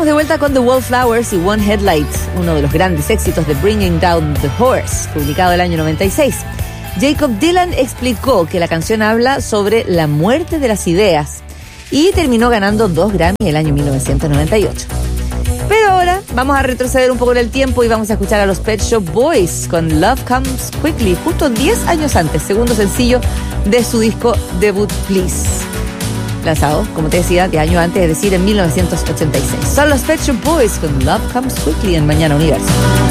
estamos de vuelta con The Wallflowers y One Headlight, uno de los grandes éxitos de Bringing Down the Horse, publicado el año 96. Jacob Dylan explicó que la canción habla sobre la muerte de las ideas y terminó ganando 2 Grammy el año 1998. Pero ahora vamos a retroceder un poco en el tiempo y vamos a escuchar a los Pet Shop Boys con Love Comes Quickly, justo 10 años antes, segundo sencillo de su disco debut Please, lanzado, como te decía, 10 años antes, es decir, en 1986. Son los Pet Shop Boys con Love Comes Quickly en Mañana Universo.